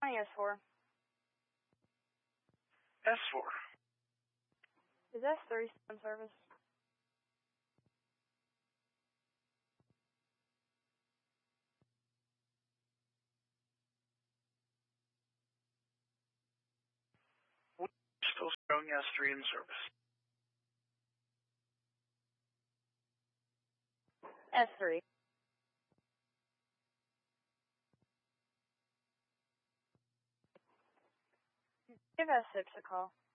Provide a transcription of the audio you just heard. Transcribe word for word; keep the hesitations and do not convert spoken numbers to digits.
S four. S four. Is S three still in service? Still showing S three in service. S three. Give S six a call.